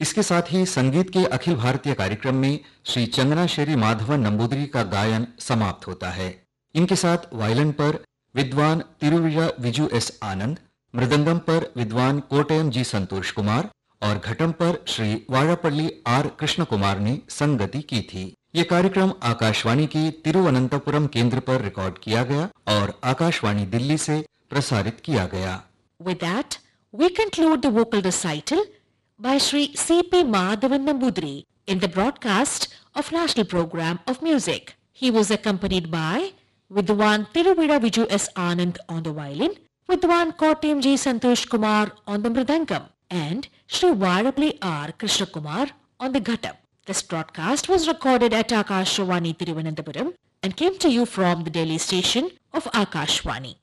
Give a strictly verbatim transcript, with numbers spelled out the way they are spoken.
इसके साथ ही संगीत के अखिल भारतीय कार्यक्रम में श्री चंगनाश्री माधवन नंबूदरी का गायन समाप्त होता है। इनके साथ वायलिन पर विद्वान तिरुविजा विजु एस आनंद, मृदंगम पर विद्वान कोटयम जी संतोष कुमार और घटम पर श्री वाड़ापल्ली आर कृष्ण कुमार ने संगति की थी। ये कार्यक्रम आकाशवाणी की तिरुवनंतपुरम केंद्र पर रिकॉर्ड किया गया और आकाशवाणी दिल्ली से प्रसारित किया गया। With that, we conclude the vocal recital by Shri C P Madhavan Nambudri in the broadcast of National Program of Music. He was accompanied by Vidwan Tiruvira Viju S. Anand on the violin, Vidwan Kottayam G. Santosh Kumar on the mridangam, and Shri Varapalli R. Krishna Kumar on the ghatam. This broadcast was recorded at Akashvani Tiruvananthapuram and came to you from the Delhi station of Akashvani.